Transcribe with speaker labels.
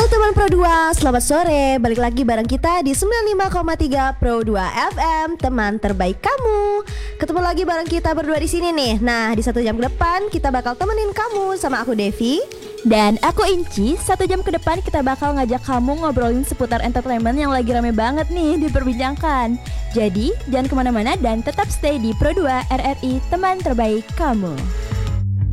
Speaker 1: teman Pro 2, selamat sore. Balik lagi bareng kita di 95,3 Pro 2 FM, teman terbaik kamu. Ketemu lagi bareng kita berdua di sini nih. Nah, di 1 jam ke depan kita bakal temenin kamu sama aku Devi
Speaker 2: dan aku Inci. 1 jam ke depan kita bakal ngajak kamu ngobrolin seputar entertainment yang lagi rame banget nih diperbincangkan. Jadi, jangan kemana-mana dan tetap stay di Pro 2 RRI, teman terbaik kamu.